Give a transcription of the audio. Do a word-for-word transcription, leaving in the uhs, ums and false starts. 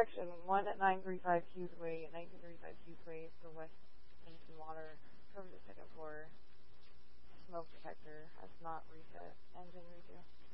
correction, one at nine thirty-five Queensway, nineteen thirty-five Queensway for West Kingston Water, cover the second floor, smoke detector has not reset, engine redo.